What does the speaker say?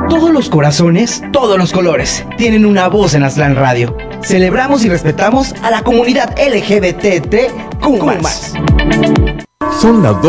Todos los corazones, todos los colores, tienen una voz en Aztlán Radio. Celebramos y respetamos a la comunidad LGBTQ+. Son las